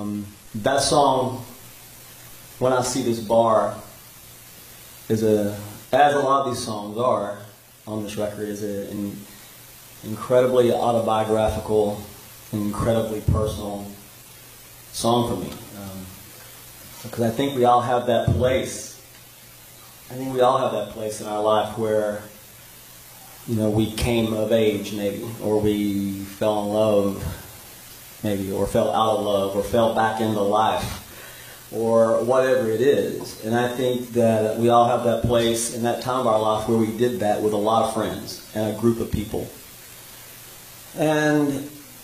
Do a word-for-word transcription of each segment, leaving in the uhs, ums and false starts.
um, that song, When I See This Bar, is a, as a lot of these songs are on this record, is a, an incredibly autobiographical, incredibly personal song for me. Um, because I think we all have that place. I think we all have that place in our life where, you know, we came of age maybe, or we fell in love maybe, or fell out of love, or fell back into life, or whatever it is. And I think that we all have that place in that time of our life where we did that with a lot of friends and a group of people. And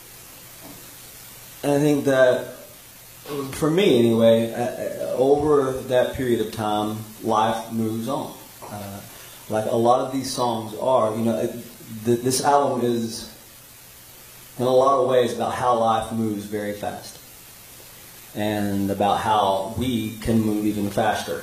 I think that, for me anyway, uh, over that period of time, life moves on. Uh, like a lot of these songs are, you know, th this album is, in a lot of ways, about how life moves very fast. And about how we can move even faster.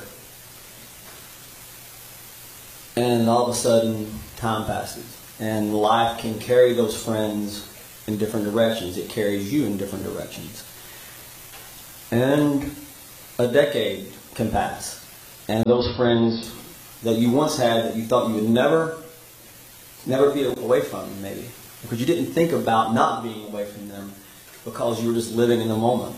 And all of a sudden, time passes. And life can carry those friends in different directions. It carries you in different directions. And a decade can pass. And those friends that you once had that you thought you would never, never be away from, maybe. Because you didn't think about not being away from them because you were just living in the moment.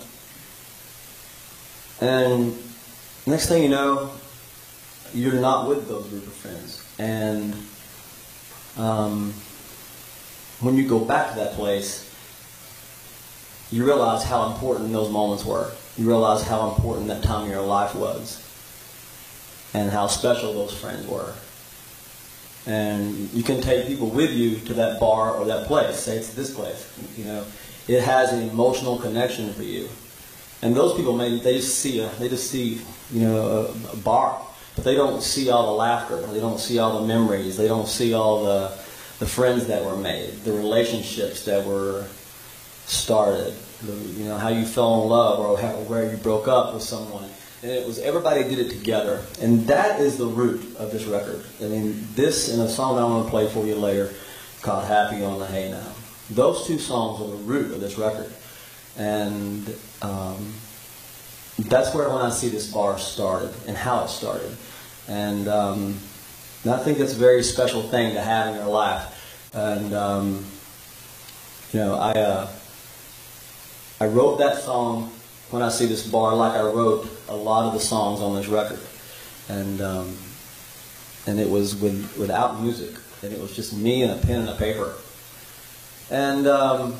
And next thing you know, you're not with those group of friends. And um, when you go back to that place, you realize how important those moments were. You realize how important that time of your life was. And how special those friends were. And you can take people with you to that bar or that place. Say it's this place. You know, it has an emotional connection for you. And those people, maybe they just see a, they just see, you know, a, a bar, but they don't see all the laughter. They don't see all the memories. They don't see all the the friends that were made, the relationships that were started. The, you know, how you fell in love, or how, where you broke up with someone. And it was everybody did it together, and that is the root of this record. I mean, this and a song I'm going to play for you later, called "Happy on the Hay Now." Those two songs are the root of this record. And um, that's where When I See This Bar started, and how it started. And, um, and I think that's a very special thing to have in your life. And, um, you know, I, uh, I wrote that song, When I See This Bar, like I wrote a lot of the songs on this record. And, um, and it was with, without music. And it was just me and a pen and a paper. And... Um,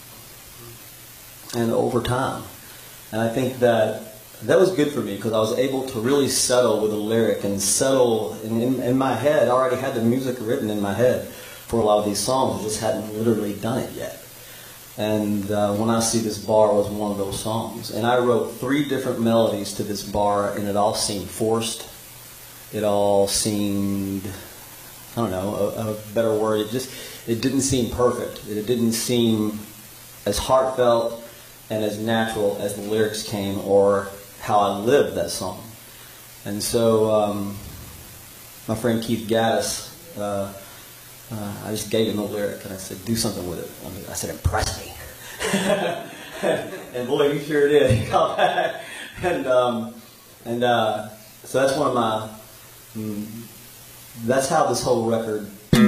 and over time. And I think that that was good for me because I was able to really settle with a lyric and settle in, in, in my head. I already had the music written in my head for a lot of these songs. I just hadn't literally done it yet. And uh, When I See This Bar was one of those songs. And I wrote three different melodies to this bar, and it all seemed forced. It all seemed, I don't know, a, a better word. It just, it didn't seem perfect. It didn't seem as heartfelt and as natural as the lyrics came, or how I lived that song. And so um, my friend Keith Gaddis, uh, uh, I just gave him a lyric and I said, do something with it. I, mean, I said, impress me. And boy, he sure did. He called back. And, um, and uh, so that's one of my, mm, that's how this whole record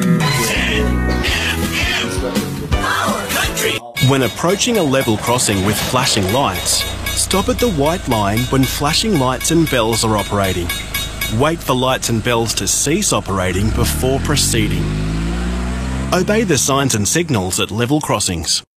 When approaching a level crossing with flashing lights, stop at the white line when flashing lights and bells are operating. Wait for lights and bells to cease operating before proceeding. Obey the signs and signals at level crossings.